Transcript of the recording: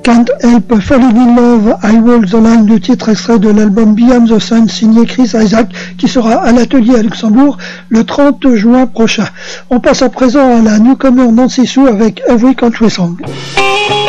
Can't Help Falling in Love, I Walk the Line, le titre extrait de l'album Beyond the Sun signé Chris Isaak, qui sera à l'atelier à Luxembourg le 30 juin prochain. On passe à présent à la newcomer Nancy Sue avec Every Country Song.